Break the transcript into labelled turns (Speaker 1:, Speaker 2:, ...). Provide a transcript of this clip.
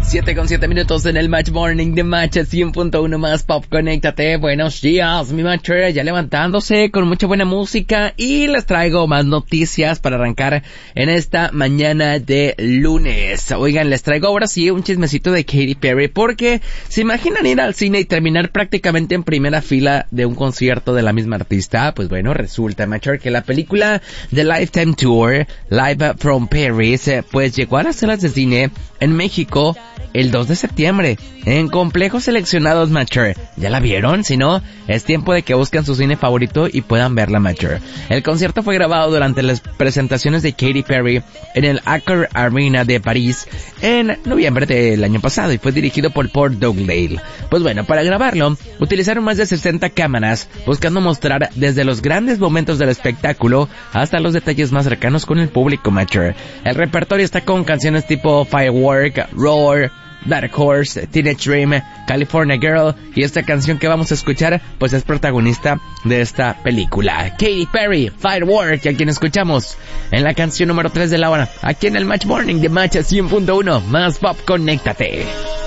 Speaker 1: 7:07 en el Match Morning de Match 100.1 más Pop. Conéctate. Buenos días, mi Matcher, ya levantándose con mucha buena música y les traigo más noticias para arrancar en esta mañana de lunes. Oigan, les traigo ahora sí un chismecito de Katy Perry, porque se imaginan ir al cine y terminar prácticamente en primera fila de un concierto de la misma artista. Pues bueno, resulta, Matcher, que la película The Lifetime Tour, Live from Paris, pues llegó a las salas de cine en México el 2 de septiembre, en complejos seleccionados, Matcher. ¿Ya la vieron? Si no, es tiempo de que busquen su cine favorito y puedan verla, Matcher. El concierto fue grabado durante las presentaciones de Katy Perry en el Accor Arena de París en noviembre del año pasado y fue dirigido por Paul Douglas. Pues bueno, para grabarlo, utilizaron más de 60 cámaras, buscando mostrar desde los grandes momentos del espectáculo hasta los detalles más cercanos con el público, Matcher. El repertorio está con canciones tipo Firework, Roar, Dark Horse, Teenage Dream, California Girl, y esta canción que vamos a escuchar pues es protagonista de esta película. Katy Perry, Firework, a quien escuchamos en la canción número 3 de la hora, aquí en el Match Morning de Match 100.1 más Pop. Conéctate.